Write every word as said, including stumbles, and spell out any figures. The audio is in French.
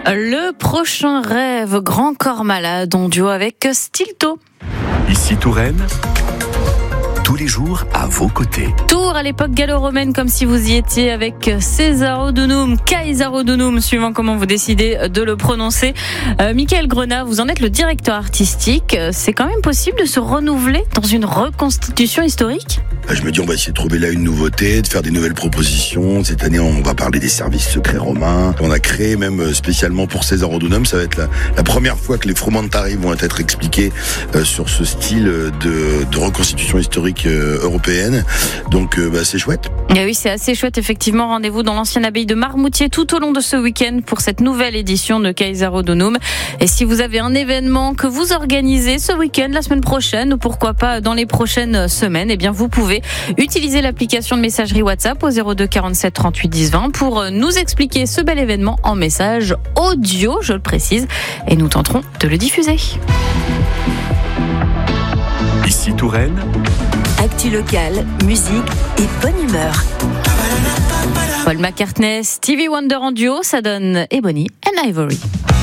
Le prochain rêve, Grand Corps Malade, en duo avec Stilto. Ici Touraine, tous les jours à vos côtés. Tour à l'époque gallo-romaine, comme si vous y étiez, avec Cæsarodunum, Caesarodunum, suivant comment vous décidez de le prononcer. Euh, Michael Grenat, vous en êtes le directeur artistique. C'est quand même possible de se renouveler dans une reconstitution historique ? Je me dis, on va essayer de trouver là une nouveauté, de faire des nouvelles propositions. Cette année, on va parler des services secrets romains. On a créé même spécialement pour Cæsarodunum. Ça va être la, la première fois que les frumentarii vont être expliqués euh, sur ce style de, de reconstitution historique euh, européenne. Donc, euh, bah, c'est chouette. Et oui, c'est assez chouette, effectivement. Rendez-vous dans l'ancienne abbaye de Marmoutier tout au long de ce week-end pour cette nouvelle édition de Cæsarodunum. Et si vous avez un événement que vous organisez ce week-end, la semaine prochaine, ou pourquoi pas dans les prochaines semaines, eh bien, vous pouvez utiliser l'application de messagerie WhatsApp au zéro deux quarante-sept trente-huit dix vingt pour nous expliquer ce bel événement en message audio, je le précise, et nous tenterons de le diffuser. Ici Touraine, actu locale, musique et bonne humeur. Paul McCartney, Stevie Wonder en duo, ça donne Ebony and Ivory.